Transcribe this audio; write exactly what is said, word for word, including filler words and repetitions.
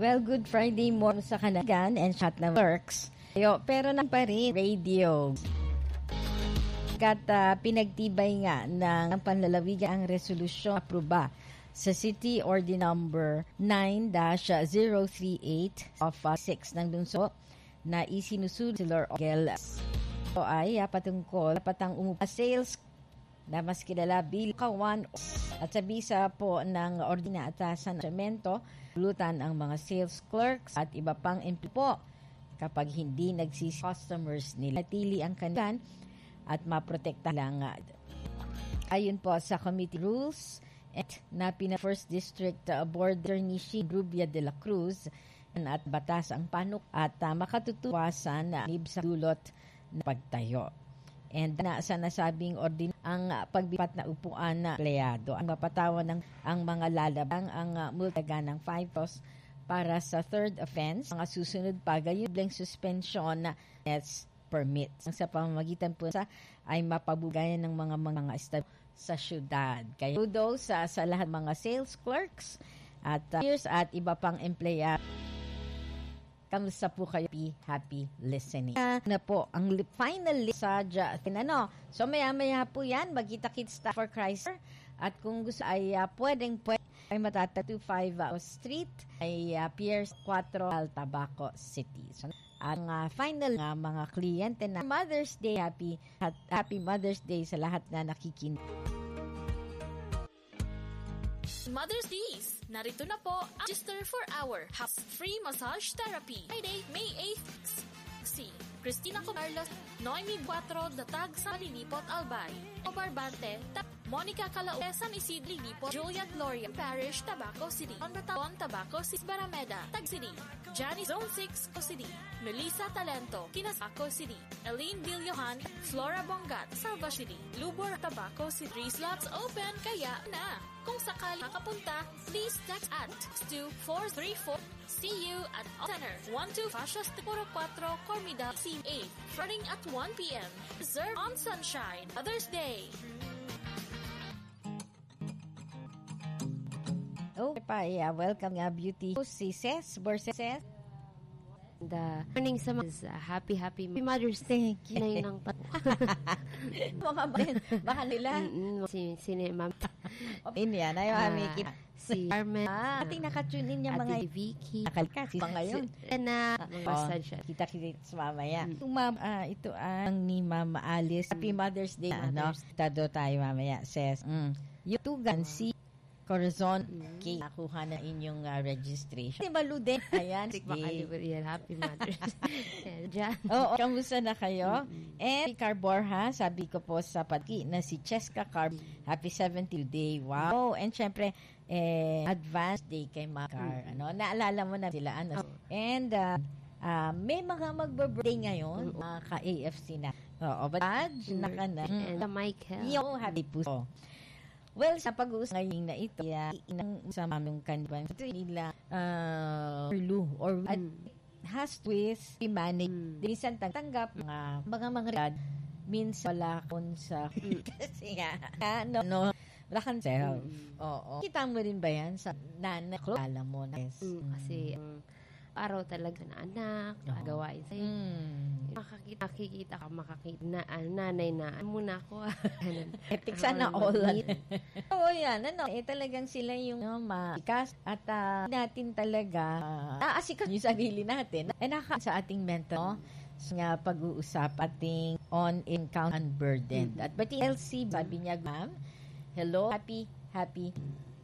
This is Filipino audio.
Well, good Friday morning sa Kanagan and Chat na Works. Pero nang pa rin, radio. Kat uh, pinagtibay nga ng panlalawigan ang resolusyon aproba sa City Ordinance Number nine dash zero three eight of uh, six ng lungsod na isinusunod si Lord Ogel. Ito ay uh, patungkol patang umupa sales na mas kilala bilang kawan at sa bisa po ng ordinatasan ng semento, lutan ang mga sales clerks at iba pang empleo kapag hindi nagsisi customers nila. Tili ang kanilan at maprotekta lang. Ayon po sa committee rules at na pina first District uh, Border Nishi Rubia de la Cruz at batas ang panuk at uh, makatutuwasan na uh, sa dulot na pagtayo. And na sa nasabing ordin ang uh, pagbipat na upuan na empleyado ang mapatawan ng ang mga lalabang ang uh, multaga ng five pesos para sa third offense. Mga susunod pa gayon suspension na nets permits. Ang sa pamamagitan po sa ay mapabugayan ng mga mga estado sa syudad. Kaya do sa sa lahat mga sales clerks at uh, at iba pang empleyado. Kamusta po kayo? Happy listening. Uh, na po, ang final list sa ano. So, maya-maya po yan. Magkita-kits for Chrysler. At kung gusto ay uh, pwedeng pwede ay matata two five uh, Street ay uh, Pierce four Tabaco City. So, ang uh, final nga uh, mga kliyente na Mother's Day. Happy, happy Mother's Day sa lahat na nakikinig. Mother's Days. Narito na po, register for our house free massage therapy. Friday, May eighth. Si Cristina Cobarlos, Noemi Cuatro, Datag sa Malilipot, Albay. O Barbante, Ta- Monica Calao, San Isidro, Lipot, Juliet Gloria, Parish, Tabaco City. On Batawan, Tabaco City, Barameda, Tag City. Janice, Zone six, Co City. Melissa Talento, Kinasaco City. Elaine Villohan, Flora Bongat, Salva City. Lubor, Tabaco City. Three slots open, kaya na. Kung sakali makapunta, please text at two four three four. See you at Center one two Fascias Tipuro four, Cormida C eight. Starting at one p.m. Reserve on Sunshine. Mother's Day. Oh, pa, yeah, welcome nga beauty. Si Ses, Borses. The morning sa mga uh, happy, happy Mother's Day. Kinay ng tapo. Mga ba baka nila? si, si Ma'am. In yan, ay mami uh, kita. Si Carmen. Ah, ating nakatune in yung mga Vicky. Nakalka, si mga yun. Na, massage. Oh, kita-kita sa mamaya. Mm. Ito, ma'am, uh, ito ang ni Mama Alice. Happy Mother's Day. Mm. Ano? Tado tayo mamaya, says. Mm. Yung tugan, si Corazon, mm-hmm. Okay, nakuha na inyong uh, registration. Si Malu din. Ayan, sige. Happy Mother's Day. Oo, kamusta na kayo? Mm-hmm. And si Carborha, sabi ko po sa pati na si Cheska Carb, happy seventieth day. Wow. And syempre, eh, advanced day kay Macar. Mm-hmm. Ano, naalala mo na sila. Ano? Oh. And, uh, uh, may mga magbe-birthday ngayon, mga uh, ka-A F C na. Oo, badge, mm-hmm. naka na. And the Michael. Yung happy puso. Well, sa pag-uusap ngayon na ito, yeah, inang sa mamang kanban, ito nila, uh, Lu, or at has with manage, mm. Dinisan tanggap, mga mga mga rad, minsan wala kon sa, kasi nga, no, no, wala kang self. Mm. Oo. Kita mo rin ba yan sa nanay, alam mo na, yes. Mm, kasi, um, araw talaga na anak, oh. Gawain sa'yo. Mm. Makakita, makikita ka, makakita na, uh, nanay na, muna ako. Epic sana all. Oo, yan. Ano, eh, talagang sila yung no, maikas at uh, natin talaga uh, naasikas yung sarili natin. Eh, naka sa ating mental, no? So, nga pag-uusap ating on encounter unburdened. Mm-hmm. At pati L C, sabi niya, ma'am, hello, happy, happy